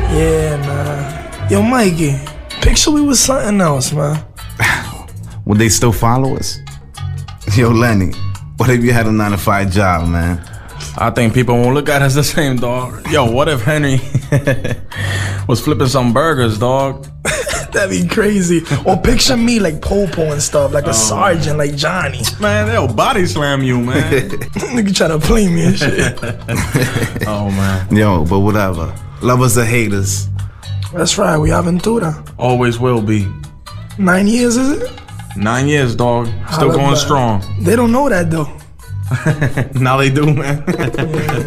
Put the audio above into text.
Yeah, man. Yo, Mikey, picture we was something else, man. Would they still follow us? Yo, Lenny, what if you had a 9-to-5 job, man? I think people won't look at us the same, dog. Yo, what if Henry was flipping some burgers, dog? That'd be crazy. Or picture me like Popo and stuff, like a sergeant, like Johnny. Man, they'll body slam you, man. Nigga try to play me and shit. Oh, man. Yo, but whatever. Lovers or haters. That's right, we Aventura. Always will be. 9 years, is it? 9 years, dog. Still going strong. They don't know that, though. Now they do, man.